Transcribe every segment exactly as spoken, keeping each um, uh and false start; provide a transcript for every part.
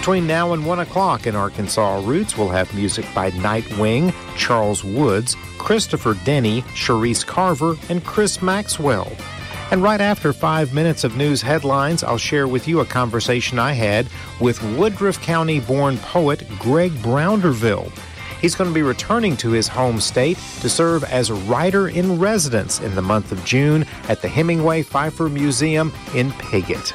Between now and one o'clock in Arkansas Roots, we'll have music by Nightwing, Charles Woods, Christopher Denny, Sharice Carver, and Chris Maxwell. And right after five minutes of news headlines, I'll share with you a conversation I had with Woodruff County-born poet Greg Brownderville. He's going to be returning to his home state to serve as writer-in-residence in the month of June at the Hemingway Pfeiffer Museum in Piggott.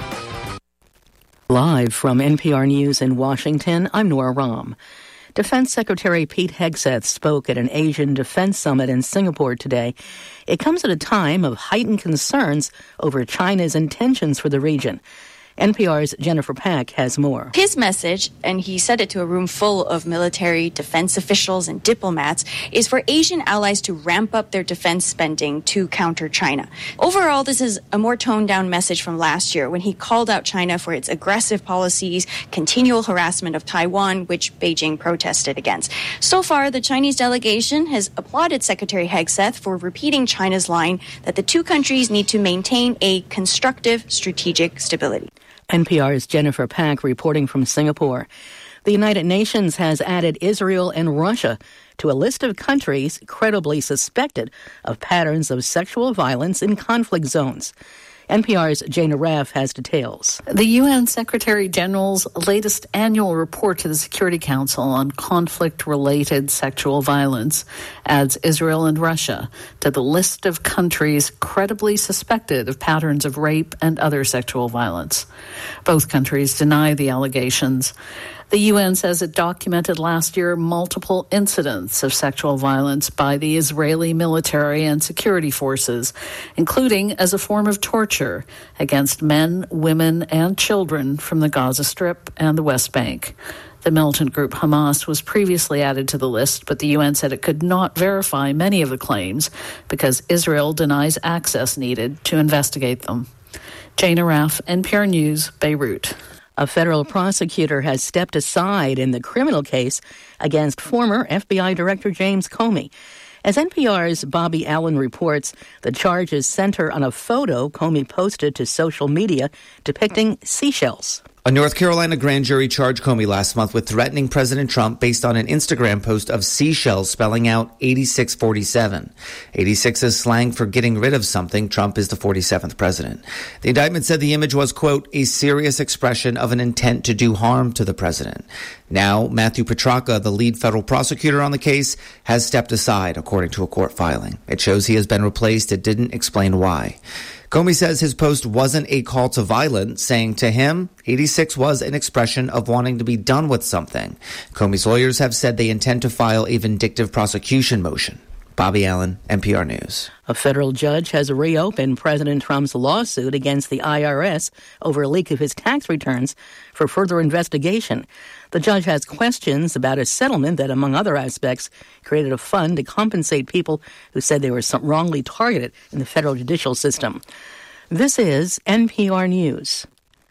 Live from N P R News in Washington, I'm Nora Rahm. Defense Secretary Pete Hegseth spoke at an Asian Defense Summit in Singapore today. It comes at a time of heightened concerns over China's intentions for the region. N P R's Jennifer Pack has more. His message, and he said it to a room full of military, defense officials, and diplomats, is for Asian allies to ramp up their defense spending to counter China. Overall, this is a more toned-down message from last year when he called out China for its aggressive policies, continual harassment of Taiwan, which Beijing protested against. So far, the Chinese delegation has applauded Secretary Hegseth for repeating China's line that the two countries need to maintain a constructive strategic stability. N P R's Jennifer Pack reporting from Singapore. The United Nations has added Israel and Russia to a list of countries credibly suspected of patterns of sexual violence in conflict zones. N P R's Jana Raff has details. The U N Secretary General's latest annual report to the Security Council on conflict-related sexual violence adds Israel and Russia to the list of countries credibly suspected of patterns of rape and other sexual violence. Both countries deny the allegations. The U N says it documented last year multiple incidents of sexual violence by the Israeli military and security forces, including as a form of torture against men, women, and children from the Gaza Strip and the West Bank. The militant group Hamas was previously added to the list, but the U N said it could not verify many of the claims because Israel denies access needed to investigate them. Jana Raff, N P R News, Beirut. A federal prosecutor has stepped aside in the criminal case against former F B I Director James Comey. As N P R's Bobby Allen reports, the charges center on a photo Comey posted to social media depicting seashells. A North Carolina grand jury charged Comey last month with threatening President Trump based on an Instagram post of seashells spelling out eighty-six forty-seven. eighty-six is slang for getting rid of something. Trump is the forty-seventh president. The indictment said the image was, quote, a serious expression of an intent to do harm to the president. Now, Matthew Petracca, the lead federal prosecutor on the case, has stepped aside, according to a court filing. It shows he has been replaced. It didn't explain why. Comey says his post wasn't a call to violence, saying to him, eighty-six was an expression of wanting to be done with something. Comey's lawyers have said they intend to file a vindictive prosecution motion. Bobby Allen, N P R News. A federal judge has reopened President Trump's lawsuit against the I R S over a leak of his tax returns for further investigation. The judge has questions about a settlement that, among other aspects, created a fund to compensate people who said they were wrongly targeted in the federal judicial system. This is N P R News.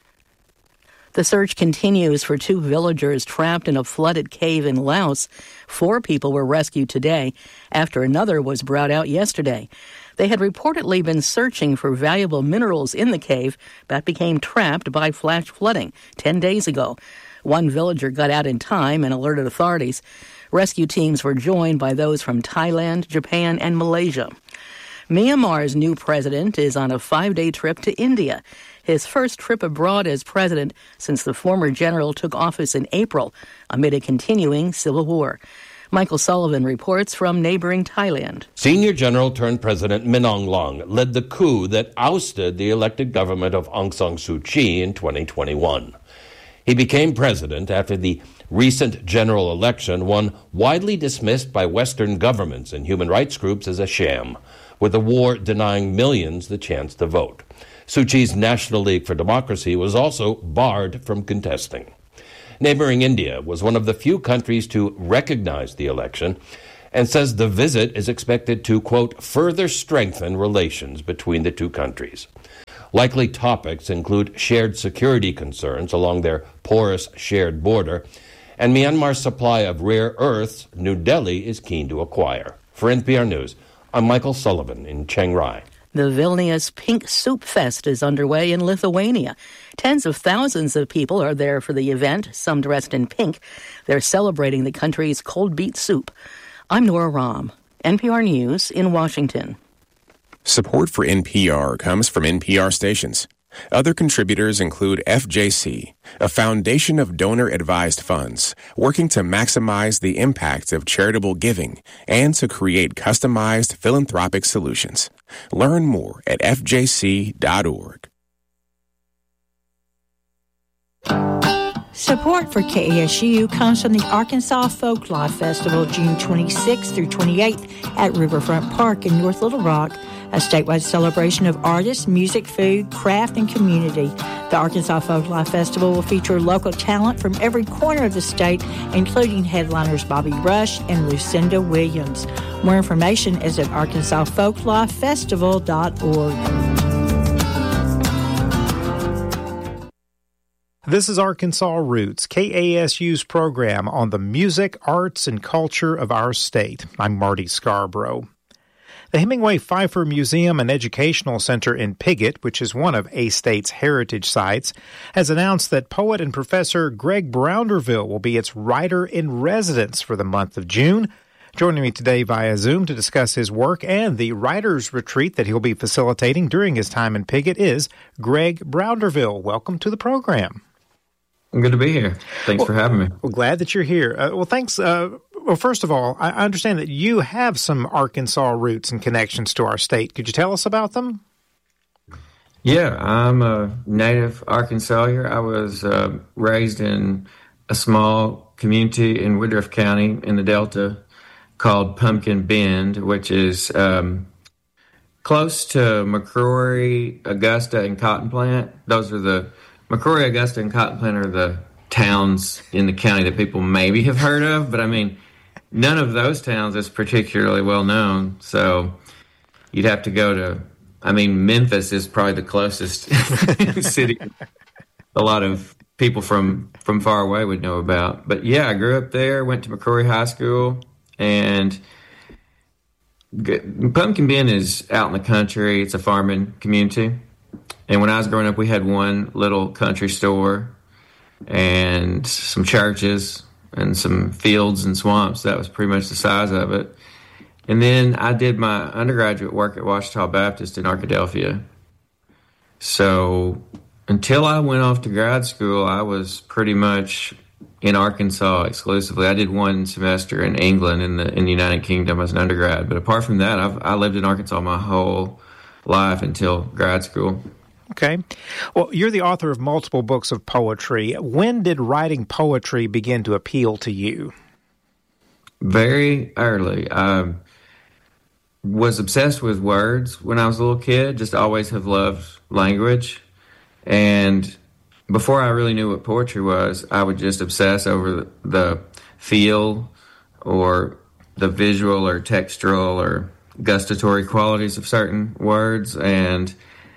The search continues for two villagers trapped in a flooded cave in Laos. Four people were rescued today after another was brought out yesterday. They had reportedly been searching for valuable minerals in the cave but became trapped by flash flooding ten days ago. One villager got out in time and alerted authorities. Rescue teams were joined by those from Thailand, Japan, and Malaysia. Myanmar's new president is on a five-day trip to India. His first trip abroad as president since the former general took office in April amid a continuing civil war. Michael Sullivan reports from neighboring Thailand. Senior General turned President Min Aung Hlaing led the coup that ousted the elected government of Aung San Suu Kyi in twenty twenty-one. He became president after the recent general election, one widely dismissed by Western governments and human rights groups as a sham, with the war denying millions the chance to vote. Suu Kyi's National League for Democracy was also barred from contesting. Neighboring India was one of the few countries to recognize the election and says the visit is expected to, quote, further strengthen relations between the two countries. Likely topics include shared security concerns along their porous shared border and Myanmar's supply of rare earths New Delhi is keen to acquire. For N P R News, I'm Michael Sullivan in Chiang Rai. The Vilnius Pink Soup Fest is underway in Lithuania. Tens of thousands of people are there for the event, some dressed in pink. They're celebrating the country's cold beet soup. I'm Nora Rahm, N P R News in Washington. Support for N P R comes from N P R stations. Other contributors include F J C, a foundation of donor-advised funds working to maximize the impact of charitable giving and to create customized philanthropic solutions. Learn more at f j c dot org. Support for K A S U comes from the Arkansas Folklife Festival, June twenty-sixth through twenty-eighth at Riverfront Park in North Little Rock, a statewide celebration of artists, music, food, craft, and community. The Arkansas Folklife Festival will feature local talent from every corner of the state, including headliners Bobby Rush and Lucinda Williams. More information is at arkansas folklife festival dot org. This is Arkansas Roots, K A S U's program on the music, arts, and culture of our state. I'm Marty Scarborough. The Hemingway Pfeiffer Museum and Educational Center in Piggott, which is one of A-State's heritage sites, has announced that poet and professor Greg Brownderville will be its writer-in-residence for the month of June. Joining me today via Zoom to discuss his work and the writer's retreat that he'll be facilitating during his time in Piggott is Greg Brownderville. Welcome to the program. Good to be here. Thanks well, for having me. Well, glad that you're here. Uh, well, thanks. Uh, well, first of all, I understand that you have some Arkansas roots and connections to our state. Could you tell us about them? Yeah, I'm a native Arkansasier. I was uh, raised in a small community in Woodruff County in the Delta called Pumpkin Bend, which is um, close to McCrory, Augusta, and Cotton Plant. Those are the McCrory, Augusta, and Cotton Plant are the towns in the county that people maybe have heard of, but I mean, none of those towns is particularly well known. So you'd have to go to, I mean, Memphis is probably the closest city a lot of people from, from far away would know about. But yeah, I grew up there, went to McCrory High School, and Pumpkin Bend is out in the country. It's a farming community. And when I was growing up, we had one little country store and some churches and some fields and swamps. That was pretty much the size of it. And then I did my undergraduate work at Ouachita Baptist in Arkadelphia. So until I went off to grad school, I was pretty much in Arkansas exclusively. I did one semester in England in the in the United Kingdom as an undergrad. But apart from that, I've, I lived in Arkansas my whole life until grad school. Okay. Well, you're the author of multiple books of poetry. When did writing poetry begin to appeal to you? Very early. I was obsessed with words when I was a little kid, just always have loved language. And before I really knew what poetry was, I would just obsess over the feel or the visual or textural or gustatory qualities of certain words. And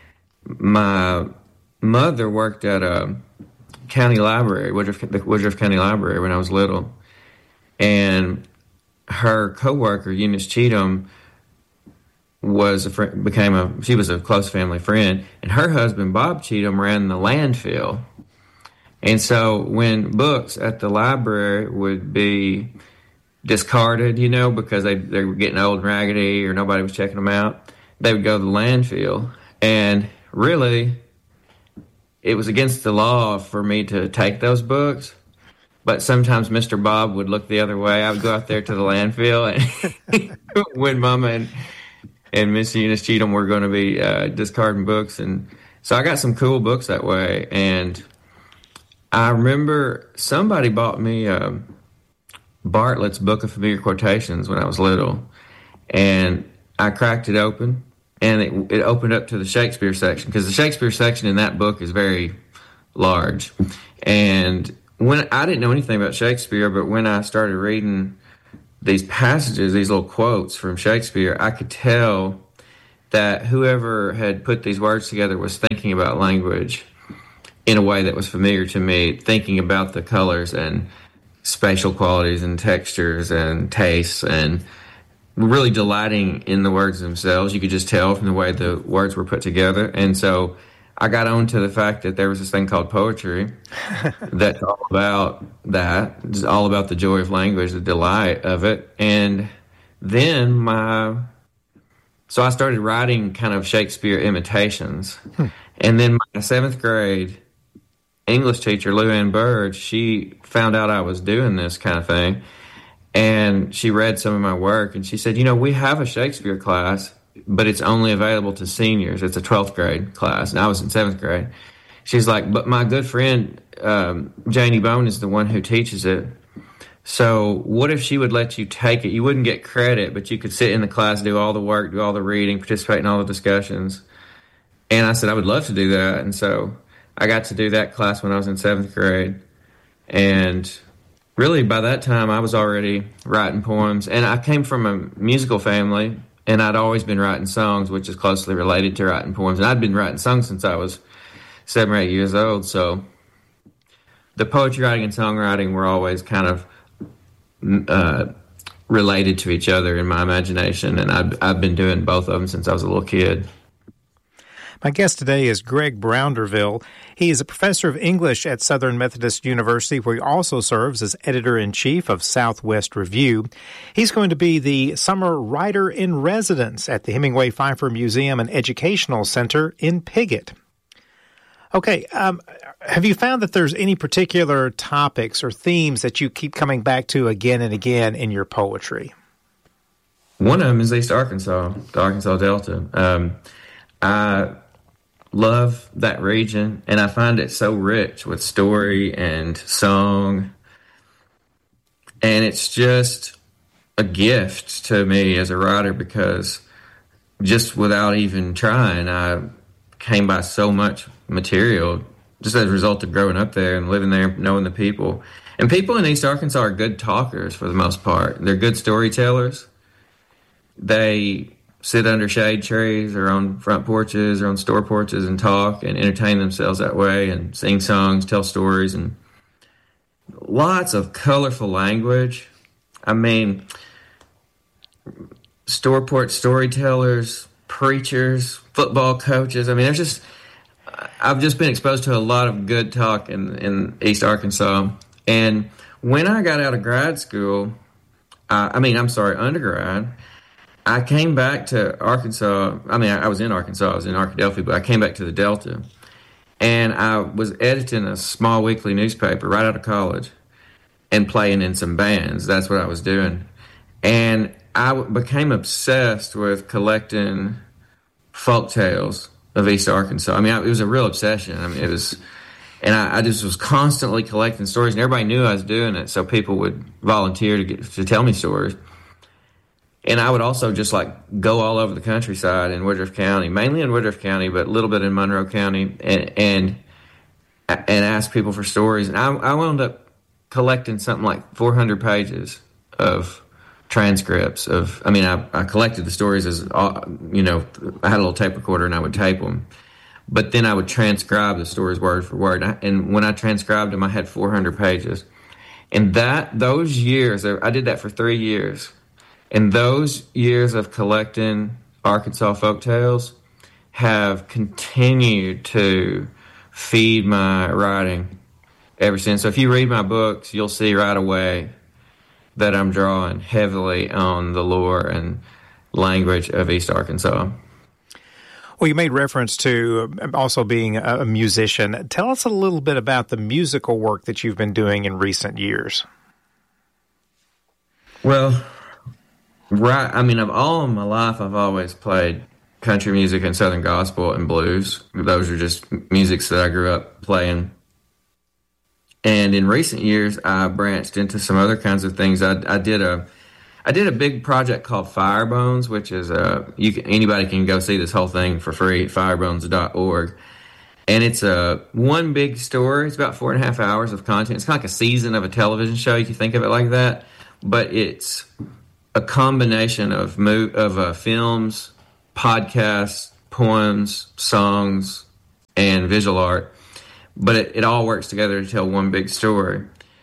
my mother worked at a county library, Woodruff, the Woodruff County Library, when I was little. And her coworker, Eunice Cheatham, was a friend, became a she was a close family friend, and her husband Bob Cheatham ran the landfill. And so when books at the library would be discarded, you know, because they they were getting old and raggedy or nobody was checking them out, they would go to the landfill. And really, it was against the law for me to take those books. But sometimes Mister Bob would look the other way. I would go out there to the landfill, and when Mama and, and Miss Eunice Cheatham were going to be uh, discarding books. And so I got some cool books that way. And I remember somebody bought me uh, Bartlett's Book of Familiar Quotations when I was little. And I cracked it open, and it, it opened up to the Shakespeare section, because the Shakespeare section in that book is very large. And when I didn't know anything about Shakespeare, but when I started reading these passages, these little quotes from Shakespeare, I could tell that whoever had put these words together was thinking about language in a way that was familiar to me, thinking about the colors and spatial qualities and textures and tastes. And really delighting in the words themselves. You could just tell from the way the words were put together. And so I got on to the fact that there was this thing called poetry that's all about that. It's all about the joy of language, the delight of it. And then my... So I started writing kind of Shakespeare imitations. Hmm. And then my seventh grade English teacher, Lou Ann Bird, she found out I was doing this kind of thing. And she read some of my work, and she said, you know, we have a Shakespeare class, but it's only available to seniors. It's a twelfth grade class, and I was in seventh grade. She's like, but my good friend, um, Janie Bone, is the one who teaches it. So what if she would let you take it? You wouldn't get credit, but you could sit in the class, do all the work, do all the reading, participate in all the discussions. And I said, I would love to do that. And so I got to do that class when I was in seventh grade. And really, by that time, I was already writing poems. And I came from a musical family, and I'd always been writing songs, which is closely related to writing poems. And I'd been writing songs since I was seven or eight years old. So the poetry writing and songwriting were always kind of uh, related to each other in my imagination. And I've, I've been doing both of them since I was a little kid. My guest today is Greg Brownderville. He is a professor of English at Southern Methodist University, where he also serves as editor-in-chief of Southwest Review. He's going to be the summer writer-in-residence at the Hemingway Pfeiffer Museum and Educational Center in Piggott. Okay, um, have you found that there's any particular topics or themes that you keep coming back to again and again in your poetry? One of them is East Arkansas, the Arkansas Delta. Um, I love that region, and I find it so rich with story and song. And it's just a gift to me as a writer, because just without even trying, I came by so much material just as a result of growing up there and living there, knowing the people. And people in East Arkansas are good talkers for the most part. They're good storytellers. They sit under shade trees or on front porches or on store porches and talk and entertain themselves that way and sing songs, tell stories, and lots of colorful language. I mean, storeport storytellers, preachers, football coaches. I mean, there's just, I've just been exposed to a lot of good talk in, in East Arkansas. And when I got out of grad school, uh, I mean, I'm sorry, undergrad, I came back to Arkansas. I mean, I was in Arkansas. I was in Arkadelphia, but I came back to the Delta. And I was editing a small weekly newspaper right out of college and playing in some bands. That's what I was doing. And I became obsessed with collecting folk tales of East Arkansas. I mean, it was a real obsession. I mean, it was, and I, I just was constantly collecting stories, and everybody knew I was doing it, so people would volunteer to get, to tell me stories. And I would also just like go all over the countryside in Woodruff County, mainly in Woodruff County, but a little bit in Monroe County, and and, and ask people for stories. And I, I wound up collecting something like four hundred pages of transcripts of, I mean, I, I collected the stories as, you know, I had a little tape recorder and I would tape them. But then I would transcribe the stories word for word. And when I transcribed them, I had four hundred pages. And that, those years, I did that for three years. And those years of collecting Arkansas folktales have continued to feed my writing ever since. So if you read my books, you'll see right away that I'm drawing heavily on the lore and language of East Arkansas. Well, you made reference to also being a musician. Tell us a little bit about the musical work that you've been doing in recent years. Well, right. I mean, of all of my life, I've always played country music and Southern gospel and blues. Those are just musics that I grew up playing. And in recent years, I branched into some other kinds of things. I, I did a, I did a big project called Firebones, which is a you can, anybody can go see this whole thing for free at firebones dot org. And it's a one big story. It's about four and a half hours of content. It's kind of like a season of a television show. You can think of it like that, but it's a combination of mo- of uh, films, podcasts, poems, songs, and visual art. But it, it all works together to tell one big story.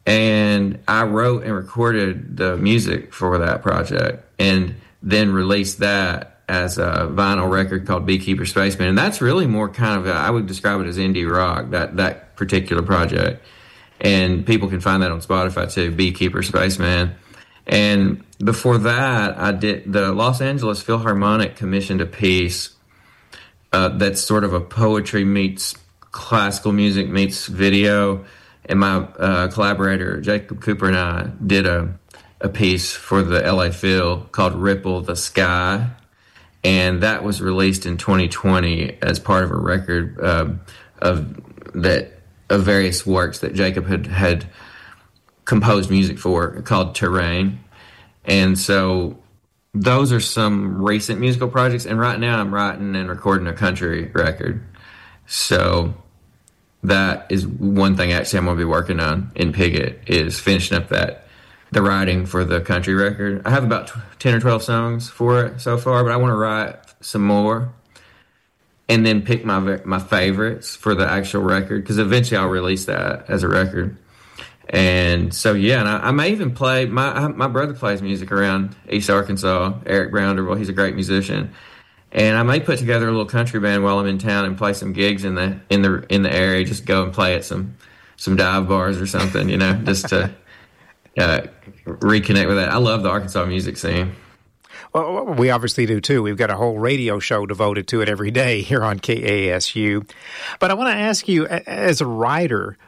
And I wrote and recorded the music for that project and then released that as a vinyl record called Beekeeper Spaceman. And that's really more kind of, a, I would describe it as indie rock, that, that particular project. And people can find that on Spotify too, Beekeeper Spaceman. And before that, I did, the Los Angeles Philharmonic commissioned a piece uh, that's sort of a poetry meets classical music meets video. And my uh, collaborator, Jacob Cooper, and I did a, a piece for the L A Phil called Ripple the Sky. And that was released in twenty twenty as part of a record uh, of that of various works that Jacob had, had composed music for called Terrain. And so those are some recent musical projects. And right now I'm writing and recording a country record. So that is one thing actually I'm going to be working on in Piggott, is finishing up that the writing for the country record. I have about ten or twelve songs for it so far, but I want to write some more and then pick my my favorites for the actual record, because eventually I'll release that as a record. And so, yeah, and I, I may even play, my my brother plays music around East Arkansas, Eric Brownderville. He's a great musician. And I may put together a little country band while I'm in town and play some gigs in the in the in the area. Just go and play at some some dive bars or something, you know, just to uh, reconnect with that. I love the Arkansas music scene. Well, we obviously do too. We've got a whole radio show devoted to it every day here on K A S U. But I want to ask you, as a writer,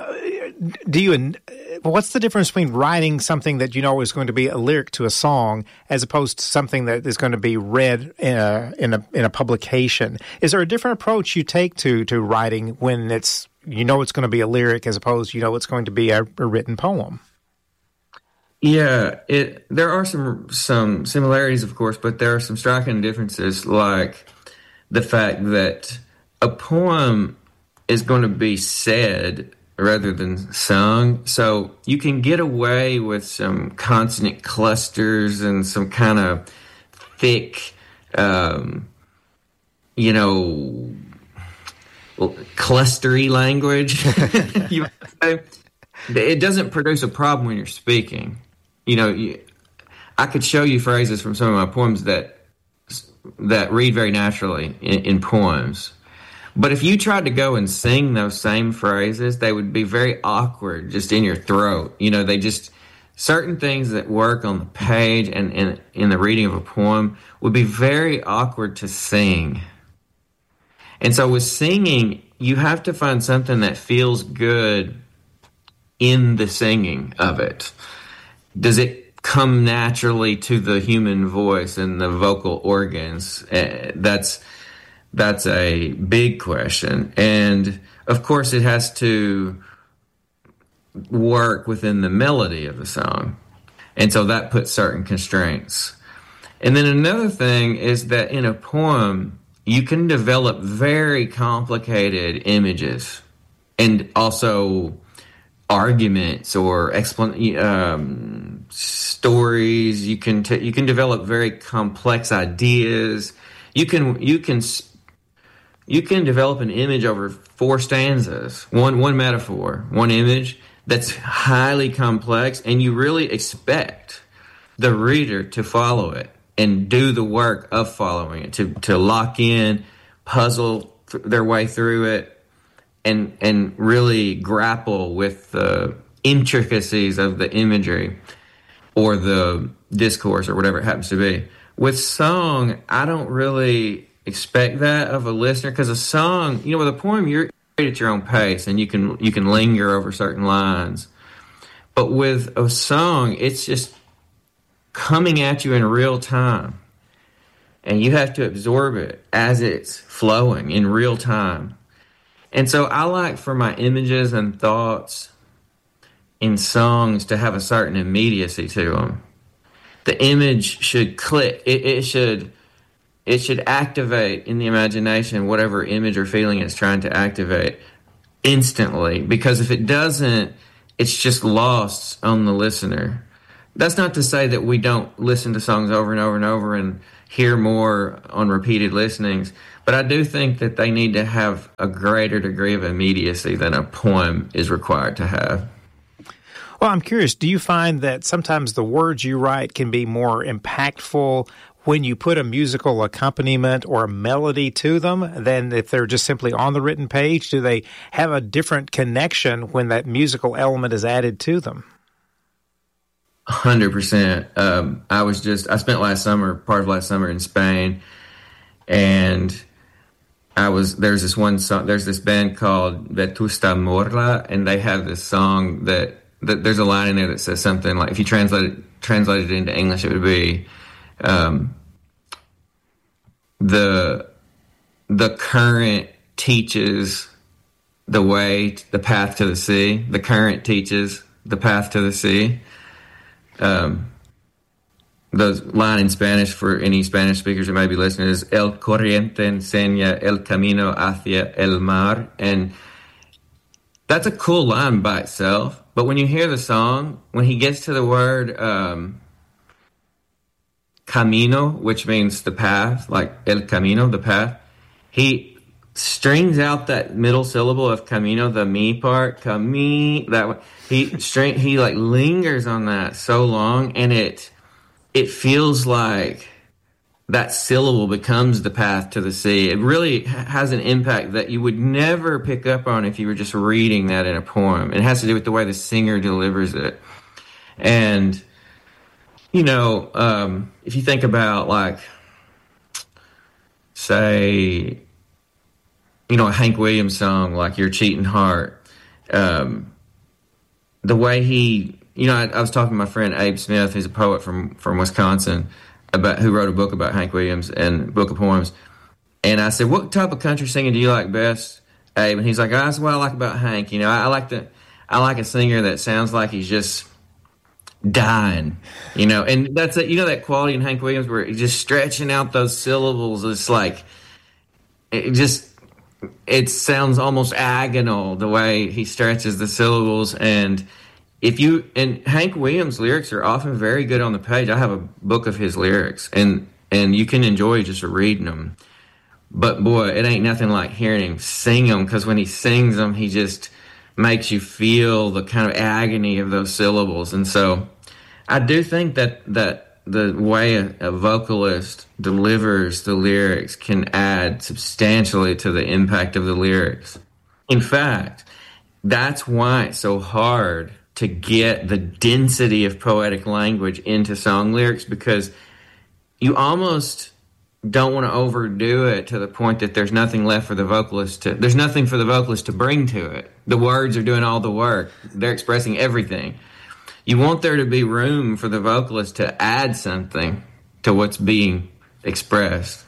do you? What's the difference between writing something that you know is going to be a lyric to a song, as opposed to something that is going to be read in a in a, in a publication? Is there a different approach you take to to writing when it's you know it's going to be a lyric, as opposed to you know it's going to be a, a written poem? Yeah, it. There are some some similarities, of course, but there are some striking differences, like the fact that a poem is going to be said rather than sung. So you can get away with some consonant clusters and some kind of thick, um, you know, clustery language. you, it doesn't produce a problem when you're speaking. You know, you, I could show you phrases from some of my poems that that read very naturally in, in poems. But if you tried to go and sing those same phrases, they would be very awkward just in your throat. You know, they just, certain things that work on the page and in, in the reading of a poem would be very awkward to sing. And so with singing, you have to find something that feels good in the singing of it. Does it come naturally to the human voice and the vocal organs? Uh, that's... That's a big question. And, of course, it has to work within the melody of the song. And so that puts certain constraints. And then another thing is that in a poem, you can develop very complicated images and also arguments or explan- um, stories. You can t- you can develop very complex ideas. You can you can You can develop an image over four stanzas, one one metaphor, one image that's highly complex, and you really expect the reader to follow it and do the work of following it, to, to lock in, puzzle th- their way through it, and and really grapple with the intricacies of the imagery or the discourse or whatever it happens to be. With song, I don't really expect that of a listener, because a song, you know, with a poem, you're at your own pace and you can you can linger over certain lines. But with a song, it's just coming at you in real time, and you have to absorb it as it's flowing in real time. And so I like for my images and thoughts in songs to have a certain immediacy to them. The image should click. It, it should... It should activate in the imagination whatever image or feeling it's trying to activate instantly, because if it doesn't, it's just lost on the listener. That's not to say that we don't listen to songs over and over and over and hear more on repeated listenings, but I do think that they need to have a greater degree of immediacy than a poem is required to have. Well, I'm curious, do you find that sometimes the words you write can be more impactful when you put a musical accompaniment or a melody to them than if they're just simply on the written page? Do they have a different connection when that musical element is added to them? one hundred percent. Um, I was just, I spent last summer, part of last summer in Spain, and I was, there's this one song, there's this band called Vetusta Morla, and they have this song that, that there's a line in there that says something like, if you translate it, translate it into English, it would be, um, the, the current teaches the way, the path to the sea. The current teaches the path to the sea. Um, the line in Spanish for any Spanish speakers that may be listening is El corriente enseña el camino hacia el mar. And that's a cool line by itself. But when you hear the song, when he gets to the word um, camino, which means the path, like el camino, the path, he strings out that middle syllable of camino, the me part, cami, that way. He string, he like lingers on that so long, and it it feels like that syllable becomes the path to the sea. It really has an impact that you would never pick up on if you were just reading that in a poem. It has to do with the way the singer delivers it. And, you know, um, if you think about, like, say, you know, a Hank Williams song like Your Cheating Heart, um, the way he, you know, I, I was talking to my friend Abe Smith, who's a poet from, from Wisconsin, about who wrote a book about Hank Williams and book of poems. And I said, what type of country singing do you like best, Abe? And he's like, oh, that's what I like about Hank. You know, I, I like the, I like a singer that sounds like he's just dying, you know. And that's a, you know, that quality in Hank Williams where he's just stretching out those syllables. It's like, it just, it sounds almost agonal the way he stretches the syllables. And if you, and Hank Williams' lyrics are often very good on the page. I have a book of his lyrics, and and you can enjoy just reading them. But boy, it ain't nothing like hearing him sing them, because when he sings them, he just makes you feel the kind of agony of those syllables. And so I do think that that the way a, a vocalist delivers the lyrics can add substantially to the impact of the lyrics. In fact, that's why it's so hard to get the density of poetic language into song lyrics, because you almost don't want to overdo it to the point that there's nothing left for the vocalist to, there's nothing for the vocalist to bring to it. The words are doing all the work. They're expressing everything. You want there to be room for the vocalist to add something to what's being expressed.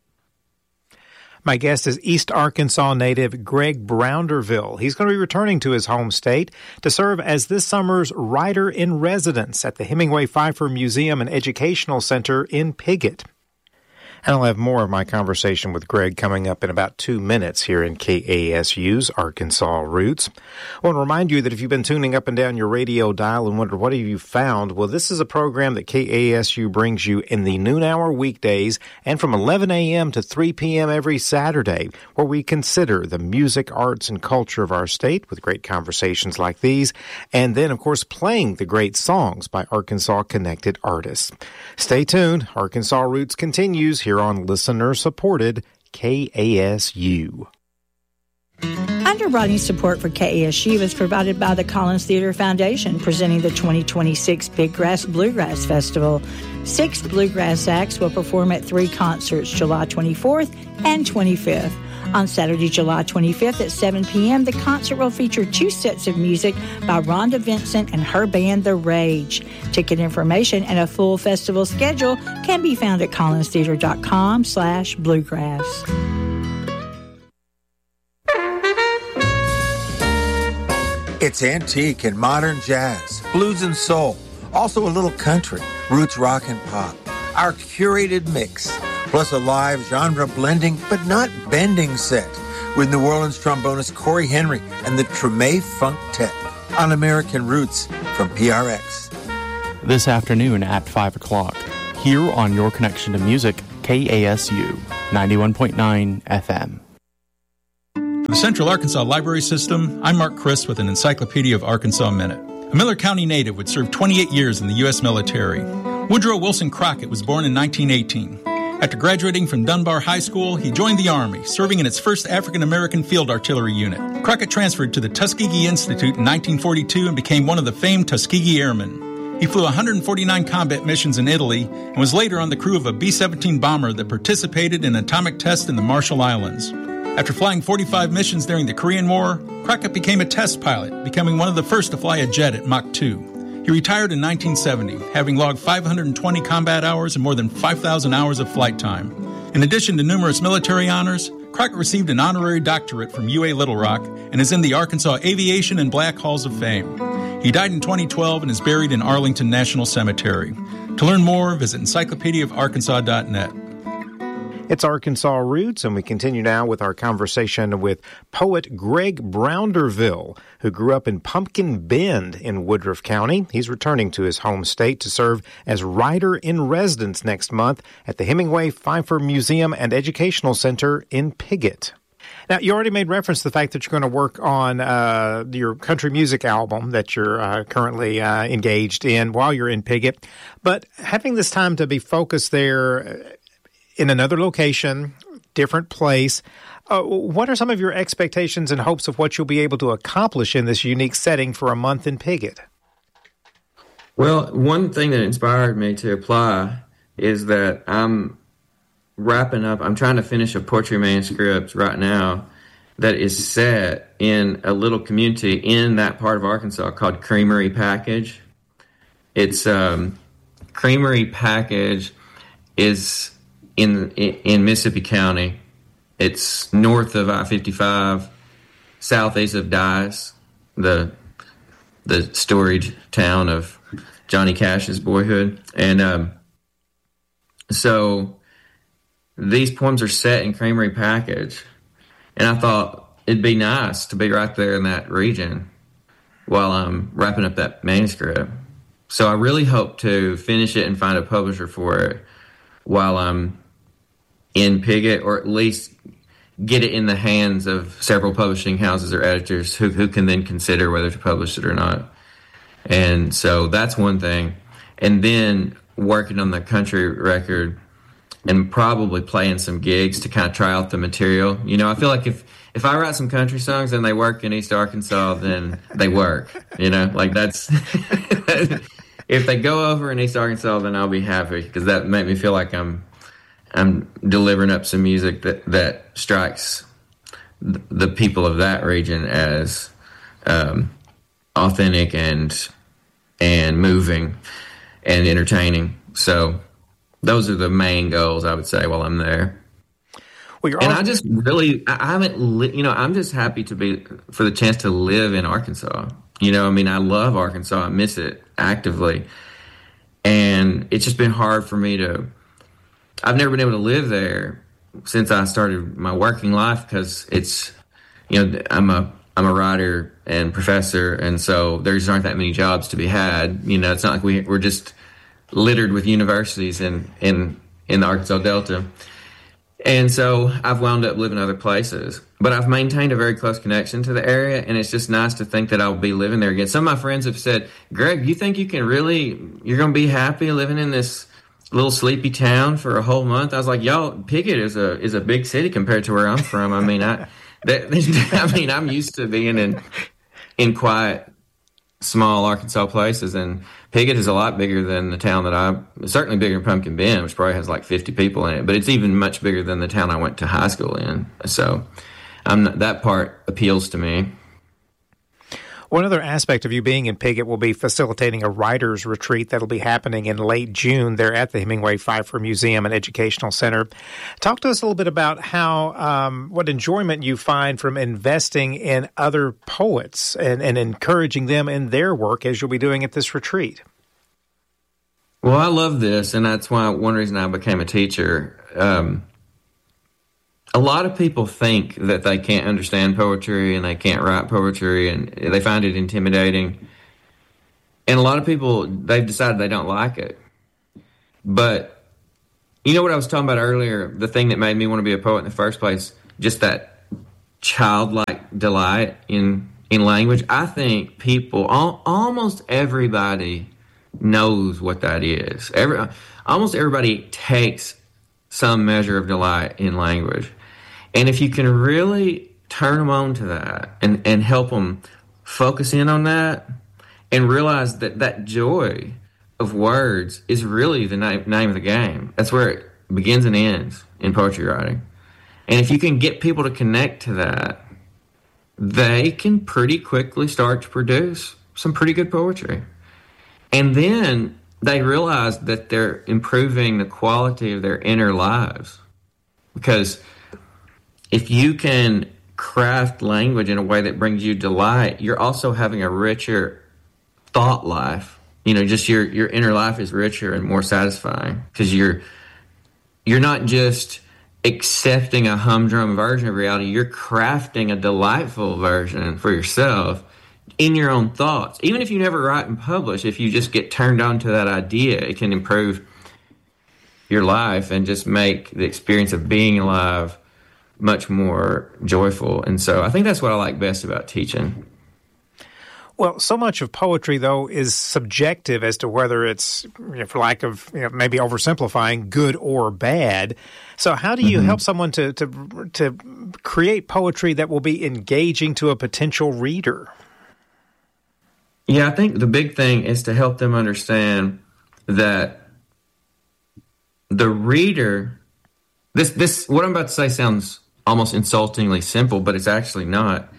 My guest is East Arkansas native Greg Brownderville. He's going to be returning to his home state to serve as this summer's writer-in-residence at the Hemingway Pfeiffer Museum and Educational Center in Piggott. And I'll have more of my conversation with Greg coming up in about two minutes here in K A S U's Arkansas Roots. I want to remind you that if you've been tuning up and down your radio dial and wonder what have you found, well, this is a program that K A S U brings you in the noon hour weekdays and from eleven a.m. to three p.m. every Saturday, where we consider the music, arts, and culture of our state with great conversations like these, and then, of course, playing the great songs by Arkansas-connected artists. Stay tuned. Arkansas Roots continues here on listener-supported K A S U. Underwriting support for K A S U is provided by the Collins Theater Foundation, presenting the twenty twenty-six Big Grass Bluegrass Festival. Six bluegrass acts will perform at three concerts, July twenty-fourth and twenty-fifth. On Saturday, July twenty-fifth at seven p.m., the concert will feature two sets of music by Rhonda Vincent and her band, The Rage. Ticket information and a full festival schedule can be found at collinstheater.com slash bluegrass. It's antique and modern jazz, blues and soul, also a little country, roots rock and pop. Our curated mix, plus a live genre blending but not bending set with New Orleans trombonist Corey Henry and the Treme Funktet on American Roots from P R X. This afternoon at five o'clock, here on Your Connection to Music, K A S U, ninety-one point nine F M. For the Central Arkansas Library System, I'm Mark Chris with an Encyclopedia of Arkansas Minute. A Miller County native would serve twenty-eight years in the U S military. Woodrow Wilson Crockett was born in nineteen eighteen. After graduating from Dunbar High School, he joined the Army, serving in its first African-American Field Artillery Unit. Crockett transferred to the Tuskegee Institute in nineteen forty-two and became one of the famed Tuskegee Airmen. He flew one hundred forty-nine combat missions in Italy and was later on the crew of a B seventeen bomber that participated in an atomic test in the Marshall Islands. After flying forty-five missions during the Korean War, Crockett became a test pilot, becoming one of the first to fly a jet at Mach two. He retired in nineteen seventy, having logged five hundred twenty combat hours and more than five thousand hours of flight time. In addition to numerous military honors, Crockett received an honorary doctorate from U A Little Rock and is in the Arkansas Aviation and Black Halls of Fame. He died in twenty twelve and is buried in Arlington National Cemetery. To learn more, visit encyclopedia of arkansas dot net. It's Arkansas Roots, and we continue now with our conversation with poet Greg Brownderville, who grew up in Pumpkin Bend in Woodruff County. He's returning to his home state to serve as writer-in-residence next month at the Hemingway Pfeiffer Museum and Educational Center in Piggott. Now, you already made reference to the fact that you're going to work on uh, your country music album that you're uh, currently uh, engaged in while you're in Piggott. But having this time to be focused there in another location, different place, uh, what are some of your expectations and hopes of what you'll be able to accomplish in this unique setting for a month in Piggott? Well, one thing that inspired me to apply is that I'm wrapping up, I'm trying to finish a poetry manuscript right now that is set in a little community in that part of Arkansas called Creamery Package. It's um, Creamery Package is in in Mississippi County. It's north of I fifty-five, southeast of Dyess, the the storied town of Johnny Cash's boyhood. And um, so these poems are set in Creamery Package. And I thought it'd be nice to be right there in that region while I'm wrapping up that manuscript. So I really hope to finish it and find a publisher for it while I'm in Piggott, or at least get it in the hands of several publishing houses or editors who, who can then consider whether to publish it or not. And so that's one thing. And then working on the country record and probably playing some gigs to kind of try out the material. You know, I feel like if, if I write some country songs and they work in East Arkansas, then they work, you know, like that's, if they go over in East Arkansas, then I'll be happy, because that made me feel like I'm, I'm delivering up some music that, that strikes the people of that region as um, authentic and and moving and entertaining. So those are the main goals, I would say, while I'm there. Well, you're and also- I just really, I haven't, li- you know, I'm just happy to be, for the chance to live in Arkansas. You know, I mean, I love Arkansas. I miss it actively. And it's just been hard for me to, I've never been able to live there since I started my working life, because it's, you know, I'm a I'm a writer and professor, and so there just aren't that many jobs to be had. You know, it's not like we, we're just littered with universities in, in, in the Arkansas Delta. And so I've wound up living other places. But I've maintained a very close connection to the area, and it's just nice to think that I'll be living there again. Some of my friends have said, Greg, you think you can really, you're going to be happy living in this little sleepy town for a whole month? I was like, y'all, Piggott is a is a big city compared to where I'm from. I mean, I that, I mean, I'm used to being in in quiet, small Arkansas places, and Piggott is a lot bigger than the town that I, certainly bigger than Pumpkin Bend, which probably has like fifty people in it, but it's even much bigger than the town I went to high school in. So I'm not, that part appeals to me. One other aspect of you being in Piggott will be facilitating a writer's retreat that'll be happening in late June there at the Hemingway Pfeiffer Museum and Educational Center. Talk to us a little bit about how, um, what enjoyment you find from investing in other poets and, and encouraging them in their work as you'll be doing at this retreat. Well, I love this, and that's why one reason I became a teacher. Um, A lot of people think that they can't understand poetry and they can't write poetry, and they find it intimidating. And a lot of people, they've decided they don't like it. But you know what I was talking about earlier, the thing that made me want to be a poet in the first place, just that childlike delight in in language, I think people, all, almost everybody knows what that is. Every, almost everybody takes some measure of delight in language. And if you can really turn them on to that and, and help them focus in on that and realize that that joy of words is really the name, name of the game. That's where it begins and ends in poetry writing. And if you can get people to connect to that, they can pretty quickly start to produce some pretty good poetry. And then they realize that they're improving the quality of their inner lives. Because if you can craft language in a way that brings you delight, you're also having a richer thought life. You know, just your, your inner life is richer and more satisfying because you're you're not just accepting a humdrum version of reality, you're crafting a delightful version for yourself in your own thoughts. Even if you never write and publish, if you just get turned on to that idea, it can improve your life and just make the experience of being alive much more joyful. And so I think that's what I like best about teaching. Well, so much of poetry, though, is subjective as to whether it's, you know, for lack of, you know, maybe oversimplifying, good or bad. So how do you mm-hmm. help someone to, to to create poetry that will be engaging to a potential reader? Yeah, I think the big thing is to help them understand that the reader, this this what I'm about to say sounds almost insultingly simple, but it's actually not.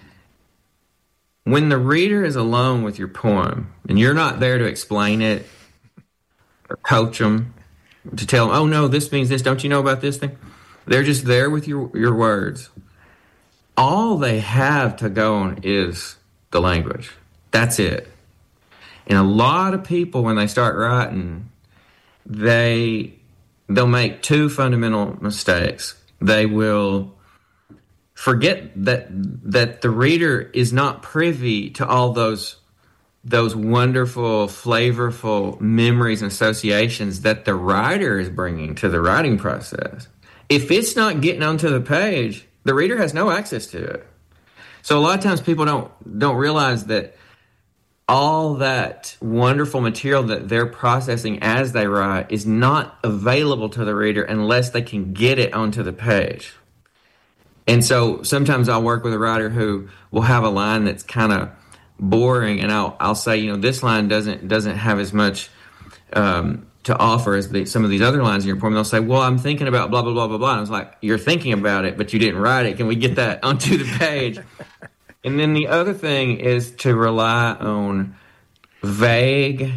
When the reader is alone with your poem, and you're not there to explain it or coach them, to tell them, oh, no, this means this, don't you know about this thing? They're just there with your, your words. All they have to go on is the language. That's it. And a lot of people, when they start writing, they, they'll make two fundamental mistakes. They will forget that that the reader is not privy to all those those wonderful, flavorful memories and associations that the writer is bringing to the writing process. If it's not getting onto the page, the reader has no access to it. So a lot of times people don't don't realize that all that wonderful material that they're processing as they write is not available to the reader unless they can get it onto the page. And so sometimes I'll work with a writer who will have a line that's kind of boring, and I'll I'll say, you know, this line doesn't doesn't have as much um, to offer as the, some of these other lines in your poem. They'll say, well, I'm thinking about blah, blah, blah, blah, blah. And I was like, you're thinking about it, but you didn't write it. Can we get that onto the page? And then the other thing is to rely on vague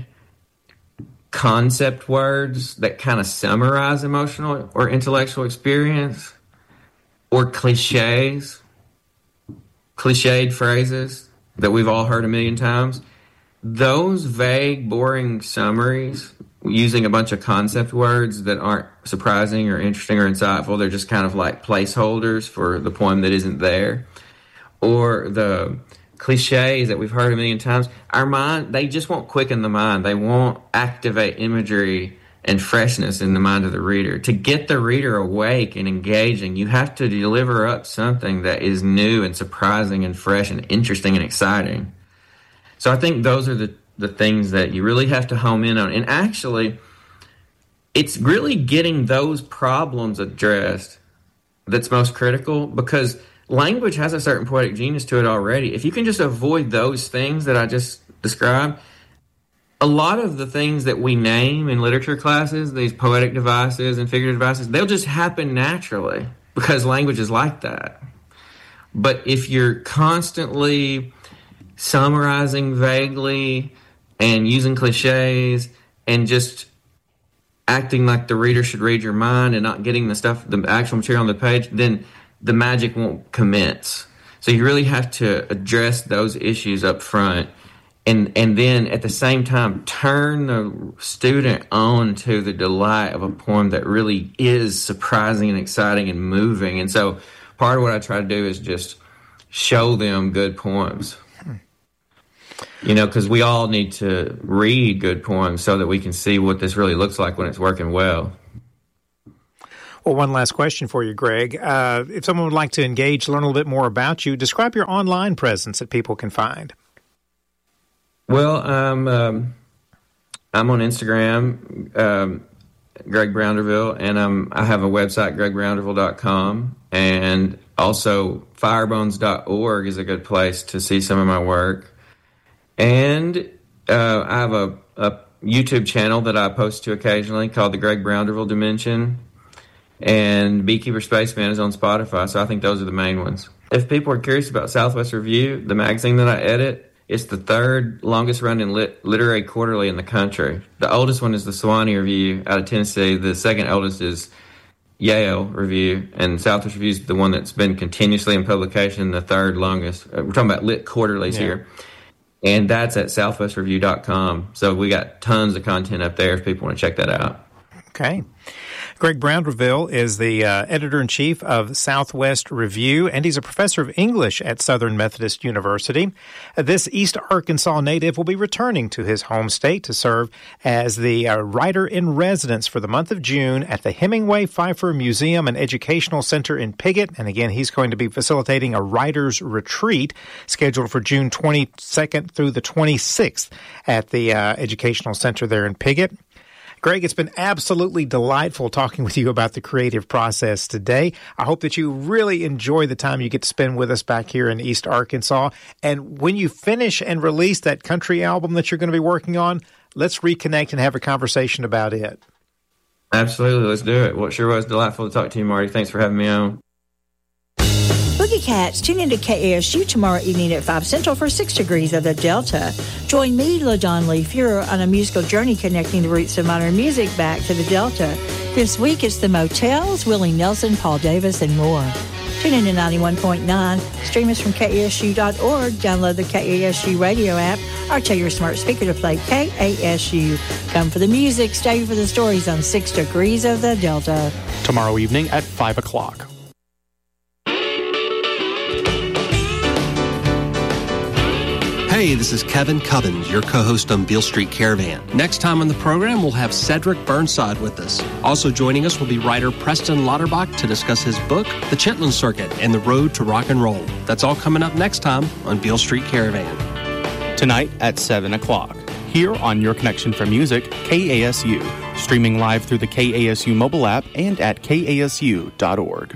concept words that kind of summarize emotional or intellectual experience, or cliches, cliched phrases that we've all heard a million times. Those vague, boring summaries using a bunch of concept words that aren't surprising or interesting or insightful, they're just kind of like placeholders for the poem that isn't there. Or the cliches that we've heard a million times, our mind, they just won't quicken the mind. They won't activate imagery and freshness in the mind of the reader. To get the reader awake and engaging, you have to deliver up something that is new and surprising and fresh and interesting and exciting. So I think those are the, the things that you really have to home in on. And actually, it's really getting those problems addressed that's most critical, because language has a certain poetic genius to it already. If you can just avoid those things that I just described, a lot of the things that we name in literature classes, these poetic devices and figurative devices, they'll just happen naturally because language is like that. But if you're constantly summarizing vaguely and using cliches and just acting like the reader should read your mind and not getting the stuff, the actual material on the page, then the magic won't commence. So you really have to address those issues up front. And and then at the same time, turn the student on to the delight of a poem that really is surprising and exciting and moving. And so part of what I try to do is just show them good poems. You know, because we all need to read good poems so that we can see what this really looks like when it's working well. Well, one last question for you, Greg. Uh, if someone would like to engage, learn a little bit more about you, describe your online presence that people can find. Well, um, um, I'm on Instagram, um, Greg Brownderville, and um, I have a website, greg brownderville dot com, and also firebones dot org is a good place to see some of my work. And uh, I have a, a YouTube channel that I post to occasionally called the Greg Brownderville Dimension. And Beekeeper Spaceman is on Spotify, so I think those are the main ones. If people are curious about Southwest Review, the magazine that I edit, it's the third longest running lit- literary quarterly in the country. The oldest one is the Sewanee Review out of Tennessee. The second oldest is Yale Review, and Southwest Review is the one that's been continuously in publication, the third longest. We're talking about lit quarterlies yeah. here. And that's at southwest review dot com. So we got tons of content up there if people want to check that out. Okay. Greg Brownderville is the uh, editor-in-chief of Southwest Review, and he's a professor of English at Southern Methodist University. Uh, this East Arkansas native will be returning to his home state to serve as the uh, writer-in-residence for the month of June at the Hemingway Pfeiffer Museum and Educational Center in Piggott. And again, he's going to be facilitating a writer's retreat scheduled for June twenty-second through the twenty-sixth at the uh, Educational Center there in Piggott. Greg, it's been absolutely delightful talking with you about the creative process today. I hope that you really enjoy the time you get to spend with us back here in East Arkansas. And when you finish and release that country album that you're going to be working on, let's reconnect and have a conversation about it. Absolutely. Let's do it. Well, it sure was delightful to talk to you, Marty. Thanks for having me on. Boogie Cats, tune into K A S U tomorrow evening at five Central for six Degrees of the Delta. Join me, LaDon Lee Fuhrer, on a musical journey connecting the roots of modern music back to the Delta. This week it's the Motels, Willie Nelson, Paul Davis, and more. Tune in to ninety-one point nine. Stream us from K A S U dot org. Download the K A S U radio app or tell your smart speaker to play K A S U. Come for the music, stay for the stories on six Degrees of the Delta. Tomorrow evening at five o'clock. Hey, this is Kevin Cubbins, your co-host on Beale Street Caravan. Next time on the program, we'll have Cedric Burnside with us. Also joining us will be writer Preston Lauterbach to discuss his book, The Chitlin Circuit and the Road to Rock and Roll. That's all coming up next time on Beale Street Caravan. Tonight at seven o'clock, here on Your Connection for Music, K A S U. Streaming live through the K A S U mobile app and at K A S U dot org.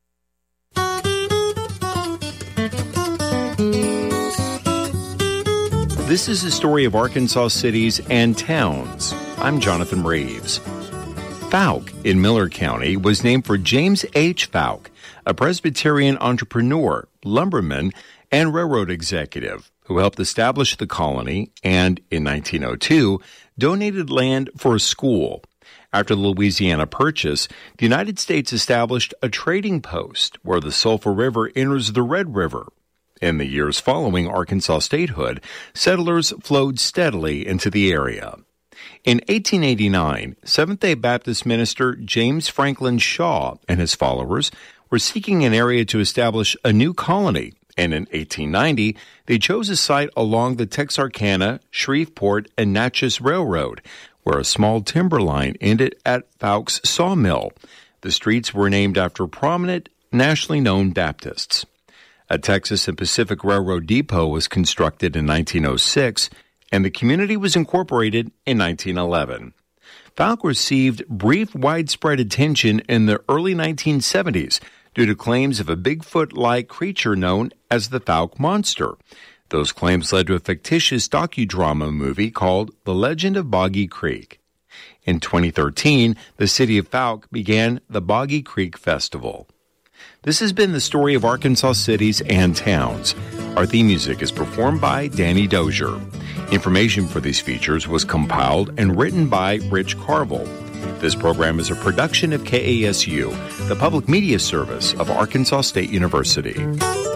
This is the story of Arkansas cities and towns. I'm Jonathan Reeves. Fouke in Miller County was named for James H. Fouke, a Presbyterian entrepreneur, lumberman, and railroad executive who helped establish the colony and, in nineteen oh two, donated land for a school. After the Louisiana Purchase, the United States established a trading post where the Sulphur River enters the Red River. In the years following Arkansas statehood, settlers flowed steadily into the area. In eighteen eighty-nine, Seventh-day Baptist minister James Franklin Shaw and his followers were seeking an area to establish a new colony, and in eighteen ninety, they chose a site along the Texarkana, Shreveport, and Natchez Railroad, where a small timber line ended at Fouke's sawmill. The streets were named after prominent, nationally known Baptists. A Texas and Pacific Railroad depot was constructed in nineteen oh six, and the community was incorporated in nineteen eleven. Fouke received brief widespread attention in the early nineteen seventies due to claims of a Bigfoot-like creature known as the Fouke Monster. Those claims led to a fictitious docudrama movie called The Legend of Boggy Creek. In twenty thirteen, the city of Fouke began the Boggy Creek Festival. This has been the story of Arkansas cities and towns. Our theme music is performed by Danny Dozier. Information for these features was compiled and written by Rich Carville. This program is a production of K A S U, the public media service of Arkansas State University.